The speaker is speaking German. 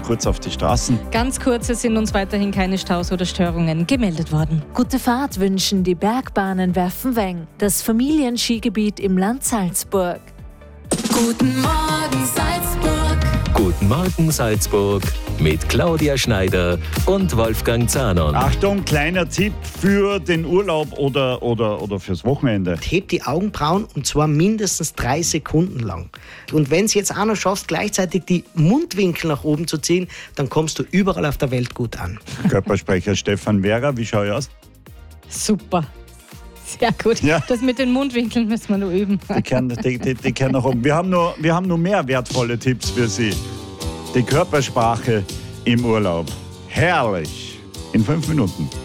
und kurz auf die Straßen. Ganz kurz, es sind uns weiterhin keine Staus oder Störungen gemeldet worden. Gute Fahrt wünschen die Bergbahnen Werfenweng, das Familienskigebiet im Land Salzburg. Guten Morgen Salzburg. Guten Morgen Salzburg mit Claudia Schneider und Wolfgang Zahnon. Achtung, kleiner Tipp für den Urlaub oder fürs Wochenende. Hebt die Augenbrauen und zwar mindestens 3 Sekunden lang. Und wenn es jetzt auch noch schaffst, gleichzeitig die Mundwinkel nach oben zu ziehen, dann kommst du überall auf der Welt gut an. Körpersprecher Stefan Wehrer, wie schaue ich aus? Super. Sehr gut. Ja. Das mit den Mundwinkeln müssen wir noch üben. Die kennen nach oben. Wir haben nur mehr wertvolle Tipps für Sie. Die Körpersprache im Urlaub. Herrlich. In 5 Minuten.